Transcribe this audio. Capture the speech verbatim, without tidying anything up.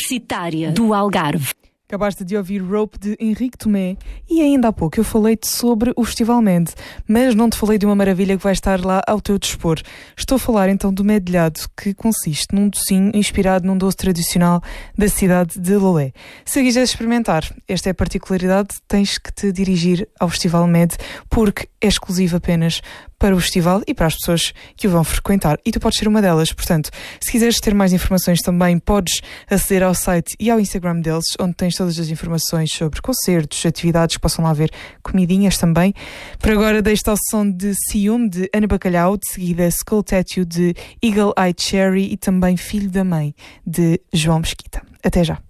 Universitária do Algarve. Acabaste de ouvir Rope de Henrique Tomé e ainda há pouco eu falei-te sobre o Festival Med, mas não te falei de uma maravilha que vai estar lá ao teu dispor. Estou a falar então do medilhado, que consiste num docinho inspirado num doce tradicional da cidade de Lolé. Se quiseres experimentar, esta é a particularidade, tens que te dirigir ao Festival Med, porque é exclusivo apenas para o festival e para as pessoas que o vão frequentar. E tu podes ser uma delas. Portanto, se quiseres ter mais informações também, podes aceder ao site e ao Instagram deles, onde tens todas as informações sobre concertos, atividades, que possam lá ver comidinhas também. Por agora, deixo-te ao som de Ciúme, de Ana Bacalhau, de seguida Skull Tattoo, de Eagle Eye Cherry e também Filho da Mãe, de João Mesquita. Até já.